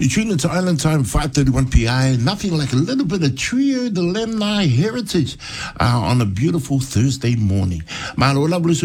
You tune into Island Time, 5:31 PI. Nothing like a little bit of Trio de Lanai heritage on a beautiful Thursday morning. Good morning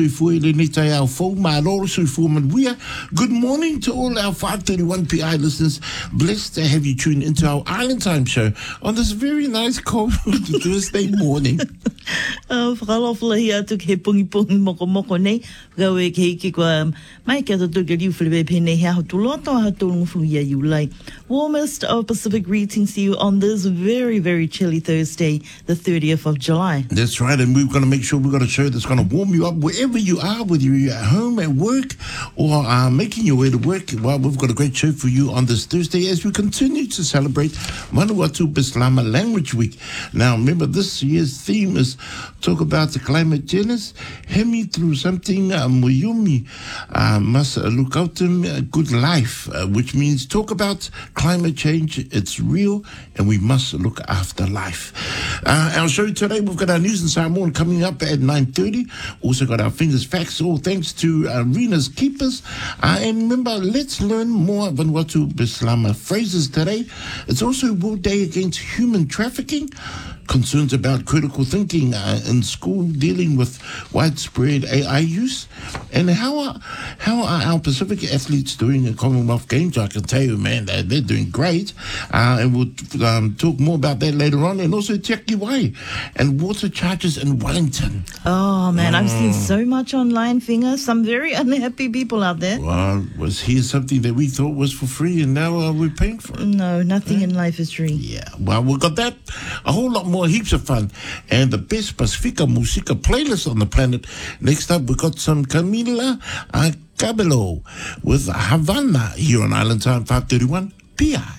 to all our 5:31 PI listeners. Blessed to have you tune into our Island Time show on this very nice cold Thursday morning. Whakalofala atu ke pungi moko nei. Gawe ke hiki kwa mai kia tatu ke liu whilewe pene hea hotu loto a hatu ngfu ia iulai. Warmest of Pacific greetings to you on this very, very chilly Thursday, the 30th of July. That's right, and we're going to make sure we've got a show that's going to warm you up wherever you are, whether you're at home, at work, or making your way to work. Well, we've got a great show for you on this Thursday as we continue to celebrate Manawatu Bislama Language Week. Now, remember, this year's theme is talk about the climate change, hemi through something muyumi must look out to good life, which means talk about climate change. It's real, and we must look after life. Our show today, we've got our news and Samoan coming up at 9:30. Also got our fingers facts, all thanks to Rena's Keepers. And remember, let's learn more Vanuatu Bislama phrases today. It's also World Day Against Human Trafficking. Concerns about critical thinking in school, dealing with widespread AI use, and how are our Pacific athletes doing in Commonwealth Games? I can tell you, man, they're doing great, and we'll talk more about that later on. And also Te Aki Wai and water charges in Wellington. Oh man, I've seen so much online, Finger. Some very unhappy people out there. Well, was here something that we thought was for free, and now we're paying for it? No, nothing in life is free. Yeah, well, we've got that, a whole lot more, heaps of fun, and the best Pacifica Musica playlist on the planet. Next up, we got some Camila Cabello with Havana here on Island Time 5:31 PI.